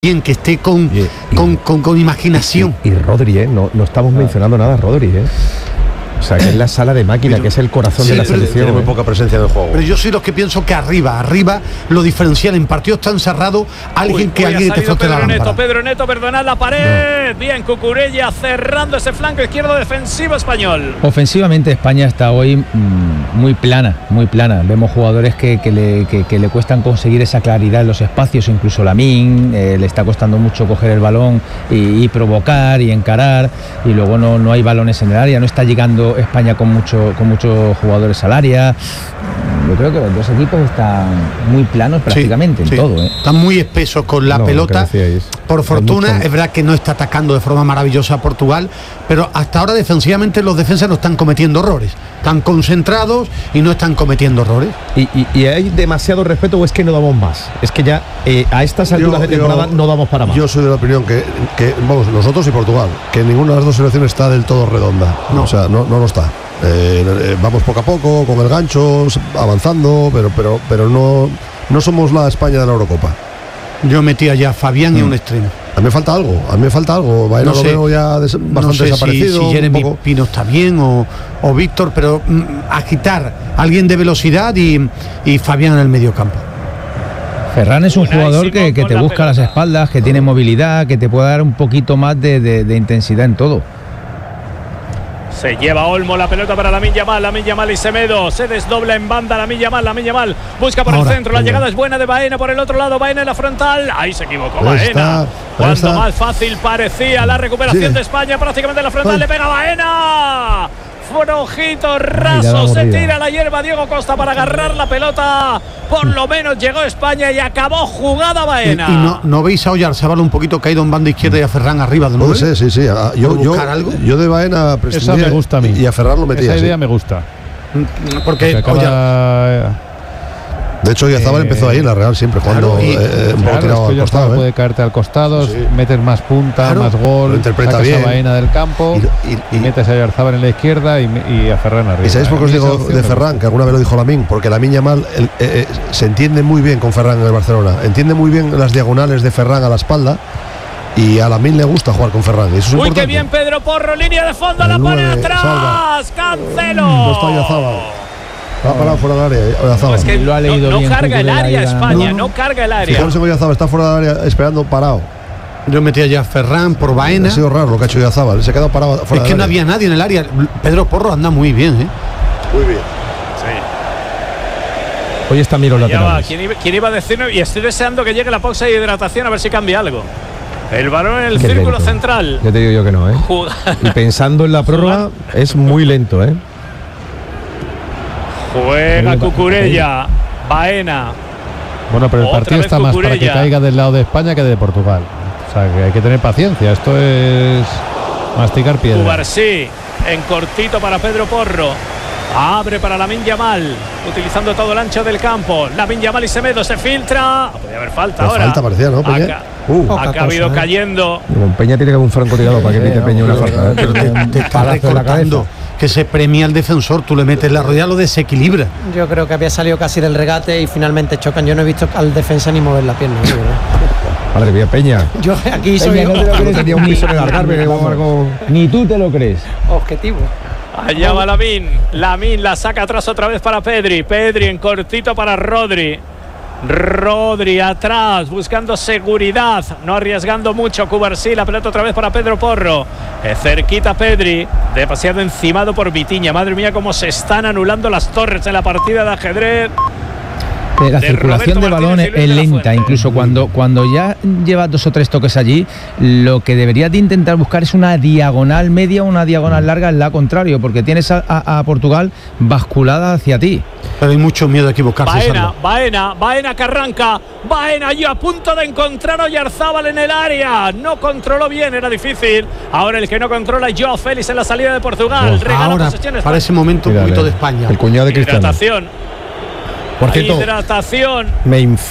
bien, que esté con imaginación. Y Rodri, no estamos mencionando nada a Rodri, O sea, que es la sala de máquina, que es el corazón de la selección. Tiene muy poca presencia en el juego. Pero yo soy los que pienso que arriba lo diferencial en partidos tan cerrados, alguien te frote la lámpara. Pedro Neto, perdonad la pared. No. Bien, Cucurella cerrando ese flanco izquierdo defensivo español. Ofensivamente España está hoy muy plana. Vemos jugadores que le cuestan conseguir esa claridad en los espacios, incluso Lamine, le está costando mucho coger el balón y provocar y encarar, y luego no hay balones en el área, no está llegando España con muchos jugadores al área. Yo creo que los dos equipos están muy planos prácticamente en todo. Están muy espesos con la pelota. Por fortuna, es verdad que no está atacando de forma maravillosa a Portugal, pero hasta ahora defensivamente los defensas no están cometiendo errores. Están concentrados y no están cometiendo errores. ¿Y hay demasiado respeto o es que no damos más? Es que ya a estas alturas de temporada no damos para más. Yo soy de la opinión que vamos, nosotros y Portugal, que ninguna de las dos selecciones está del todo redonda. No. O sea, no lo está. Vamos poco a poco, con el gancho, avanzando, pero no somos la España de la Eurocopa. Yo metí allá a Fabián y un extremo. A mí me falta algo. Baena lo veo ya bastante desaparecido. Si Jeremy Pino está bien o Víctor, pero agitar a alguien de velocidad y Fabián en el medio campo. Ferran es un jugador que te busca las espaldas, que tiene movilidad, que te puede dar un poquito más de intensidad en todo. Se lleva Olmo la pelota para Lamine Yamal y Semedo. Se desdobla en banda Lamine Yamal. Busca por el centro. La llegada es buena de Baena por el otro lado. Baena en la frontal. Ahí se equivocó Baena. Cuando más fácil parecía la recuperación de España. Prácticamente en la frontal. Le pega Baena. Flojito, raso, se tira la hierba Diego Costa para agarrar la pelota. Por lo menos llegó España y acabó jugada Baena. Y no veis a Oyarzábal un poquito caído en banda izquierda y a Ferran arriba de nuevo. Sí. Yo de Baena esa me gusta a mí. Y a Ferran lo metía. Esa idea me gusta. Porque de hecho, Oyarzábal empezó ahí en la Real siempre jugando un poco tirado al costado. Puede caerte al costado, meter más punta, más gol, lo interpreta bien. A Baena del campo y metes a Oyarzábal en la izquierda y a Ferran arriba. ¿Y sabéis por qué os digo de Ferran? Que alguna vez lo dijo Lamine, porque Lamine Yamal se entiende muy bien con Ferran en el Barcelona, entiende muy bien las diagonales de Ferran a la espalda. Y a Lamine le gusta jugar con Ferran. Eso es importante. Qué bien Pedro Porro, línea de fondo, la pone atrás. Cancelo. No está Oyarzábal. Va parado fuera del área. Es que lo ha leído no carga el área España, no carga el área. Fijaros en Oyarzábal, está fuera del área esperando parado. Yo metí allá a Ferran por Baena. Ha sido raro lo que ha hecho Oyarzábal, se ha quedado parado fuera. Es que no había nadie en el área. Pedro Porro anda muy bien, Muy bien. Hoy está Miro lateral. ¿Quién iba a decirlo? Y estoy deseando que llegue la pausa de hidratación a ver si cambia algo. El balón en el círculo central. Ya te digo yo que no, Y pensando en la prórroga es muy lento, Juega Cucurella, Baena. Bueno, pero el partido está más para que caiga del lado de España que de Portugal. O sea, que hay que tener paciencia. Esto es masticar piedra. Cubarsí en cortito para Pedro Porro. Abre para Lamine Yamal, utilizando todo el ancho del campo. Lamine Yamal y Semedo se filtra. Podría haber falta ahora. Falta parecía, ¿no? Peña. Ha cabido cayendo. Peña tiene que haber un francotirador para que pite Peña una falta. Pero te está recortando. Que se premia al defensor, tú le metes la rodilla, lo desequilibra. Yo creo que había salido casi del regate y finalmente chocan. Yo no he visto al defensa ni mover la pierna. Madre mía, Peña. Yo aquí Peña, soy. No te lo crees, tenía un piso en el Algarve. Ni tú te lo crees. Objetivo. Allá va Lamine la saca atrás otra vez para Pedri en cortito para Rodri atrás, buscando seguridad, no arriesgando mucho. Cubarsí, la pelota otra vez para Pedro Porro. Cerquita Pedri, demasiado encimado por Vitinha. Madre mía, cómo se están anulando las torres en la partida de ajedrez. La circulación de balón es lenta, incluso cuando ya llevas 2 o 3 toques allí, lo que deberías de intentar buscar es una diagonal media o una diagonal larga en la contrario, porque tienes a Portugal basculada hacia ti. Pero hay mucho miedo de equivocarse. Baena que arranca. Baena yo a punto de encontrar a Oyarzábal en el área. No controló bien, era difícil. Ahora el que no controla es Joao Félix en la salida de Portugal. Ahora, para ese momento, un poquito de España. El cuñado de Cristiano. Hidratación. Por cierto, hidratación.